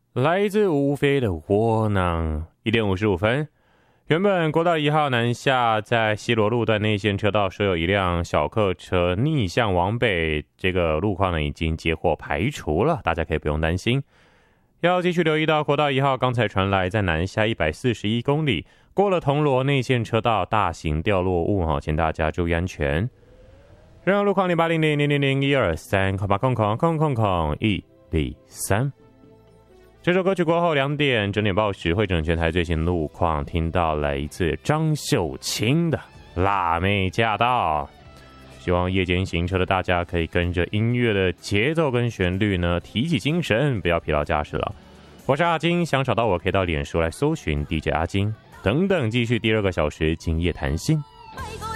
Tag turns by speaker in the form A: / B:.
A: 来自无非的窝囊。1点55分，原本国道1号南下在西螺路段内线车道设有一辆小客车逆向往北，这个路况呢已经接获排除了，大家可以不用担心。要继续留意到国道1号刚才传来在南下141公里过了铜锣内线车道大型掉落物，请大家注意安全。任何路况08000123，这首歌曲过后2点整点报时会整全台最新路况，听到了一次张秀清的《辣妹驾到》。希望夜间行车的大家可以跟着音乐的节奏跟旋律呢，提起精神，不要疲劳驾驶了。我是阿金，想找到我可以到脸书来搜寻 DJ 阿金等等，继续第2个小时今夜谈心。